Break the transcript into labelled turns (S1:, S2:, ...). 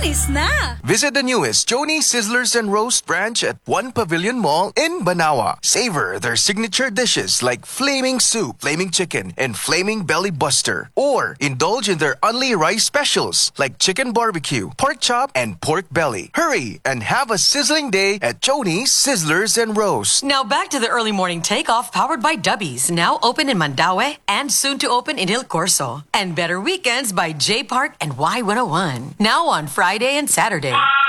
S1: Chonies na!
S2: Visit the newest Joni Sizzlers and Roast branch at One Pavilion Mall in Banawa. Savor their signature dishes like flaming soup, flaming chicken, and flaming belly buster. Or indulge in their only rice specials like chicken barbecue, pork chop, and pork belly. Hurry and have a sizzling day at Joni's Sizzlers and Roast.
S3: Now back to the early morning takeoff powered by Dubbies, now open in Mandaue and soon to open in Il Corso. And Better Weekends by J Park and Y101, now on Friday and Saturday.